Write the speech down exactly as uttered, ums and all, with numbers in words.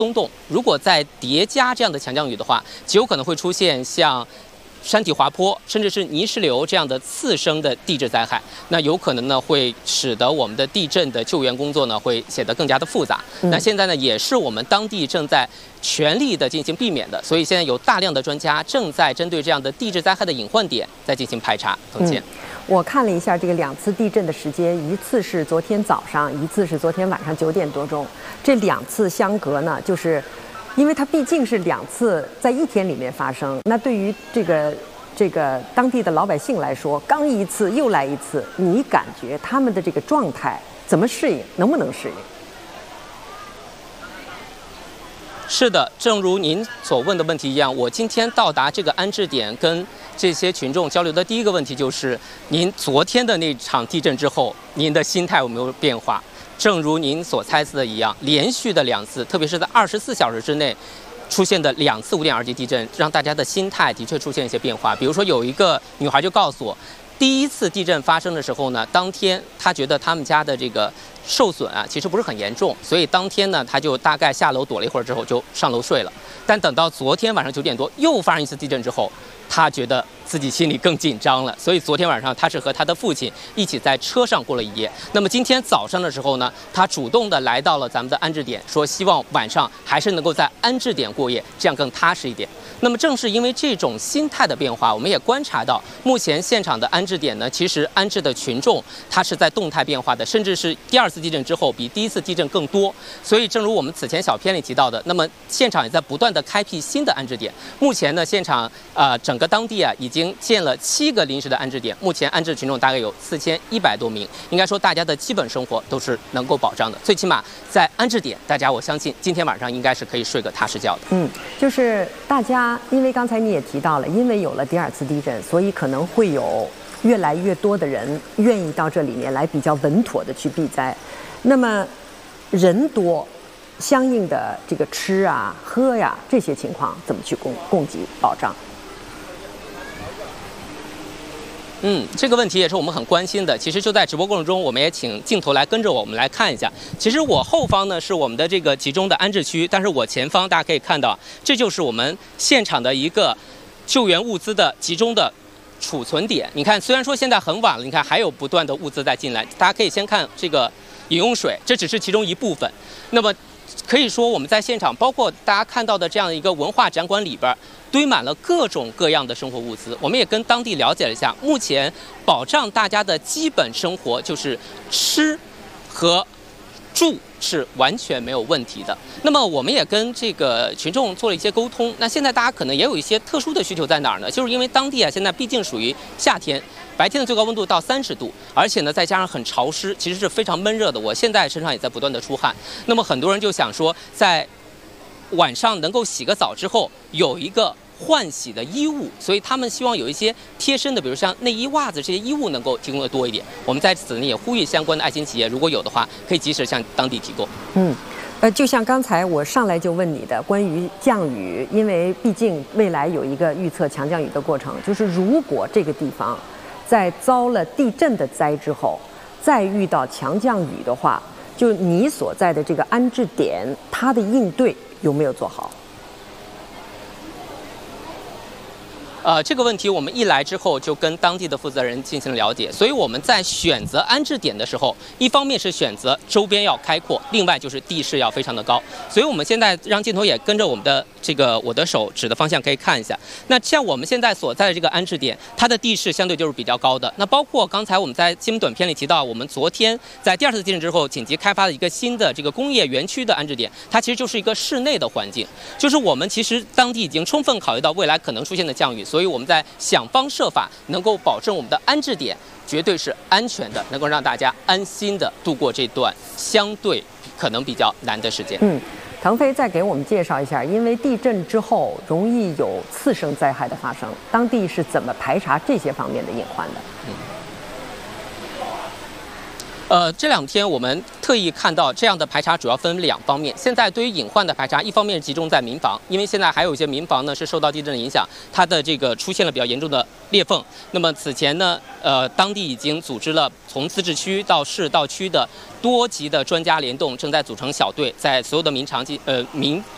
松动，如果再叠加这样的强降雨的话，极有可能会出现像山体滑坡，甚至是泥石流这样的次生的地质灾害。那有可能呢，会使得我们的地震的救援工作呢，会显得更加的复杂。嗯、那现在呢，也是我们当地正在全力的进行避免的，所以现在有大量的专家正在针对这样的地质灾害的隐患点在进行排查。董倩。 嗯我看了一下这个两次地震的时间，一次是昨天早上，一次是昨天晚上九点多钟。这两次相隔呢，就是因为它毕竟是两次在一天里面发生，那对于这个这个当地的老百姓来说，刚一次又来一次，你感觉他们的这个状态怎么适应，能不能适应？ 是的，正如您所问的问题一样，我今天到达这个安置点，跟这些群众交流的第一个问题就是：您昨天的那场地震之后，您的心态有没有变化？正如您所猜测的一样，连续的两次，特别是在二十四小时之内出现的两次五点二级地震，让大家的心态的确出现一些变化。比如说，有一个女孩就告诉我，第一次地震发生的时候呢，当天她觉得他们家的这个受损啊，其实不是很严重，所以当天呢，她就大概下楼躲了一会儿之后就上楼睡了。但等到昨天晚上九点多又发生一次地震之后，她觉得自己心里更紧张了，所以昨天晚上她是和她的父亲一起在车上过了一夜。那么今天早上的时候呢，她主动的来到了咱们的安置点，说希望晚上还是能够在安置点过夜，这样更踏实一点。那么正是因为这种心态的变化，我们也观察到，目前现场的安置点呢，其实安置的群众他是在动态变化的，甚至是第二次地震之后比第一次地震更多。所以正如我们此前小片里提到的，那么现场也在不断的开辟新的安置点。目前呢，现场呃整个当地啊已经建了七个临时的安置点，目前安置群众大概有四千一百多名，应该说大家的基本生活都是能够保障的。最起码在安置点，大家我相信今天晚上应该是可以睡个踏实觉的。 嗯，就是大家。因为刚才你也提到了，因为有了第二次地震，所以可能会有越来越多的人愿意到这里面来比较稳妥的去避灾。那么人多，相应的这个吃啊、喝呀、这些情况怎么去供供给保障？ 嗯，这个问题也是我们很关心的。其实就在直播过程中，我们也请镜头来跟着我们来看一下。其实我后方呢是我们的这个集中的安置区，但是我前方大家可以看到，这就是我们现场的一个救援物资的集中的储存点。你看，虽然说现在很晚了，你看还有不断的物资在进来。大家可以先看这个饮用水，这只是其中一部分。那么可以说我们在现场，包括大家看到的这样一个文化展馆里边，堆满了各种各样的生活物资。我们也跟当地了解了一下，目前保障大家的基本生活就是吃和住是完全没有问题的。那么我们也跟这个群众做了一些沟通。那现在大家可能也有一些特殊的需求在哪儿呢？就是因为当地啊现在毕竟属于夏天，白天的最高温度到三十度，而且呢再加上很潮湿，其实是非常闷热的。我现在身上也在不断的出汗。那么很多人就想说，在晚上能够洗个澡之后有一个换洗的衣物，所以他们希望有一些贴身的，比如像内衣、袜子这些衣物能够提供的多一点。我们在此呢也呼吁相关的爱心企业，如果有的话，可以及时向当地提供。 嗯，呃，就像刚才我上来就问你的关于降雨，因为毕竟未来有一个预测强降雨的过程，就是如果这个地方在遭了地震的灾之后，再遇到强降雨的话，就你所在的这个安置点，它的应对有没有做好？ 呃，这个问题我们一来之后就跟当地的负责人进行了解，所以我们在选择安置点的时候，一方面是选择周边要开阔，另外就是地势要非常的高。所以我们现在让镜头也跟着我们的这个我的手指的方向可以看一下。那像我们现在所在的这个安置点，它的地势相对就是比较高的。那包括刚才我们在新闻短片里提到，我们昨天在第二次地震之后紧急开发的一个新的这个工业园区的安置点，它其实就是一个室内的环境，就是我们其实当地已经充分考虑到未来可能出现的降雨。所以我们在想方设法能够保证我们的安置点绝对是安全的，能够让大家安心的度过这段相对可能比较难的时间。 嗯，腾飞再给我们介绍一下，因为地震之后容易有次生灾害的发生，当地是怎么排查这些方面的隐患的？嗯。 呃，这两天我们特意看到这样的排查主要分两方面。现在对于隐患的排查，一方面集中在民房，因为现在还有一些民房呢是受到地震的影响，它的这个出现了比较严重的裂缝。那么此前呢，呃，当地已经组织了从自治区到市到区的多级的专家联动，正在组成小队，在所有的民场进呃民